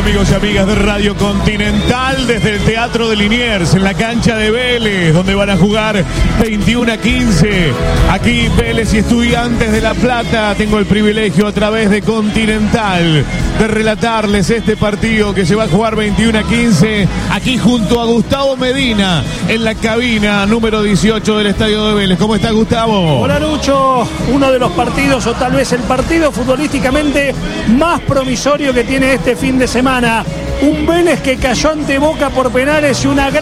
amigos y amigas de Radio Continental desde el Teatro de Liniers, en la cancha de Vélez, donde van a jugar 21-15. Aquí Vélez y Estudiantes de La Plata. Tengo el privilegio a través de Continental de relatarles este partido que se va a jugar 21-15, aquí junto a Gustavo Medina, en la cabina número 18 del Estadio de Vélez. ¿Cómo está, Gustavo? Hola, Lucho. Uno de los partidos, o tal vez el partido futbolísticamente más promisorio que tiene este fin de semana. Un Vélez que cayó ante Boca por penales y una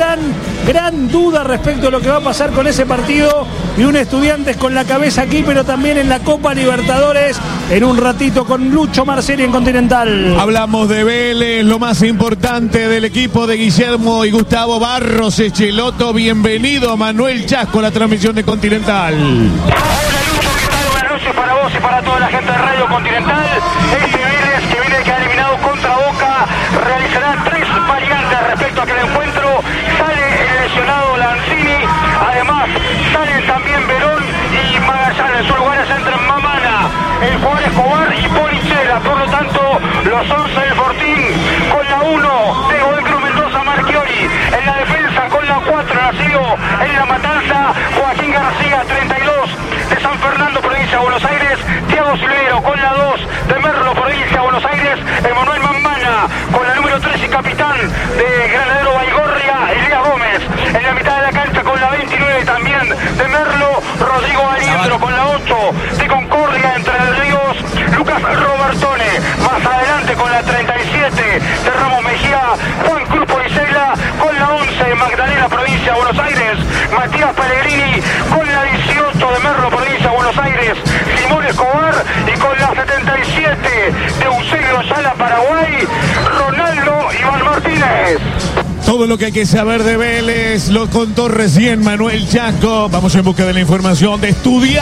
gran duda respecto a lo que va a pasar con ese partido, y un Estudiantes con la cabeza aquí, pero también en la Copa Libertadores, en un ratito con Lucho Marceli en Continental. Hablamos de Vélez, lo más importante del equipo de Guillermo y Gustavo Barros Echeloto. Bienvenido a Manuel Chasco, la transmisión de Continental. Hola, Lucho, ¿qué tal? Buenas noches para vos y para toda la gente de Radio Continental. Este Vélez, que viene que ha eliminado contra Boca, realizará 3 variantes respecto a aquel encuentro. Sale el lesionado Lanzini, además salen también Verón y Magallanes. Sus lugares entran Mamana, el jugador Escobar y Ponichela. Por lo tanto, los 11 del Fortín, con la 1 de Godoy Cruz Mendoza Marchiori, en la defensa con la 4 nacido en La Matanza, Joaquín García, 32 de San Fernando, provincia de Buenos Aires, Thiago Silveiro con la 2 de Merlo, provincia de Buenos Aires, Emanuel Mamana con la número 3 y capitán de Granadero Baigorria, Elías Gómez, en la mitad de la cancha con la 29 también de Merlo, Rodrigo Aliendro con la 8 de Concordia, Entre Ríos, Lucas Robertone, más adelante con la 37 de Ramos Mejía, Juan Cruz Poricela con la 11 de Magdalena, provincia de Buenos Aires, Matías Pellegrini con la 18 de Merlo, provincia de Buenos Aires, Simón Escobar, y con la 77 de Eusebio Sala, Paraguay, Ronaldo Iván Martínez. Todo lo que hay que saber de Vélez lo contó recién Manuel Chasco. Vamos en busca de la información de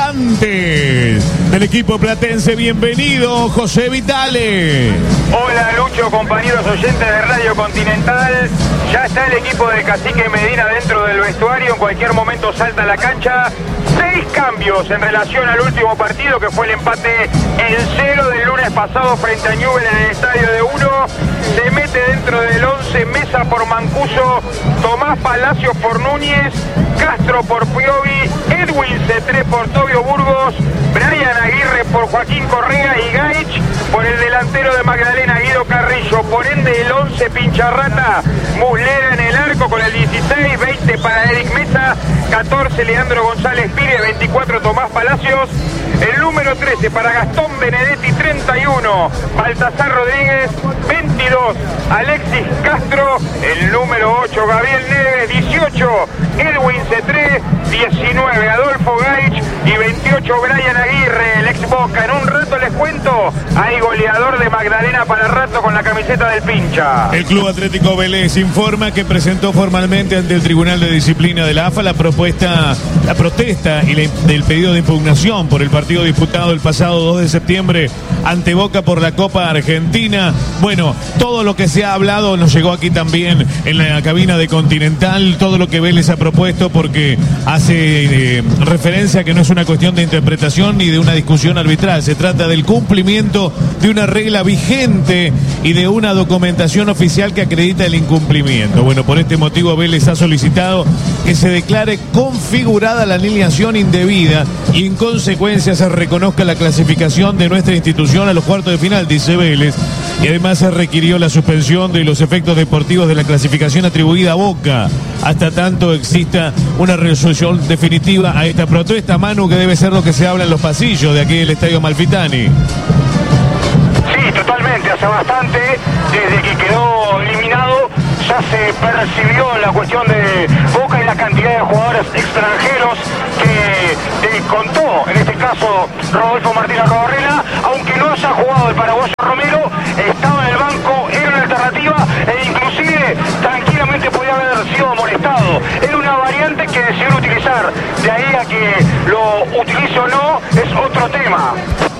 Estudiantes del equipo platense. Bienvenido, José Vitale. Hola, Lucho, compañeros oyentes de Radio Continental. Ya está el equipo de Cacique Medina dentro del vestuario. En cualquier momento salta a la cancha. 6 cambios en relación al último partido, que fue el empate en 0 del lunes pasado frente a Newell en el estadio de 1. Se mete dentro del 11 Mesa por Mancuso, Tomás Palacios por Núñez, Castro por Piovi, Edwin Cetré por Tobio Burgos, Brian Aguirre por Joaquín Correa y Gaich por el delantero de Magdalena, Guido Carrillo. Por ende, el 11 Pincharrata, Muslera en el arco con el 16, 20 para Eric Mesa, 14 Leandro González Pire, 24 Tomás Palacios, el número 13 para Gastón Benedetti, 31 Baltasar Rodríguez, 22 Alexis Castro, el número 8 Gabriel Neves, 18 Edwin Cetré, 19 Adolfo Gaich y 28 Brian Aguirre, el ex Boca. En un rato les cuento, hay goleador de Magdalena para rato con la camiseta del Pincha. El Club Atlético Vélez informa que presentó formalmente ante el Tribunal de Disciplina de la AFA la protesta y del pedido de impugnación por el partido disputado el pasado 2 de septiembre ante Boca por la Copa Argentina. Bueno, todo lo que se ha hablado nos llegó aquí también en la cabina de Continental, todo lo que Vélez ha propuesto, porque hace referencia a que no es una cuestión de interpretación ni de una discusión arbitral, se trata del cumplimiento de una regla vigente y de una documentación oficial que acredita el incumplimiento. Bueno, por este motivo Vélez ha solicitado que se declare configurada la alineación indebida y en consecuencia se reconozca la clasificación de nuestra institución a los cuartos de final, dice Vélez, y además se requirió la suspensión de los efectos deportivos de la clasificación atribuida a Boca hasta tanto exista una resolución definitiva a esta protesta, Manu, que debe ser lo que se habla en los pasillos de aquí del Estadio Amalfitani. Sí, totalmente, hace bastante, desde que quedó eliminado, ya se percibió la cuestión de Boca y la cantidad de jugadores extranjeros que contó, en este caso Rodolfo Martínez Robarrena, aunque no haya jugado el paraguayo Romero, estaba en el banco, era una alternativa e inclusive tranquilamente podía haber sido amonestado. Era una variante que decidieron utilizar, de ahí a que lo utilice o no es otro tema.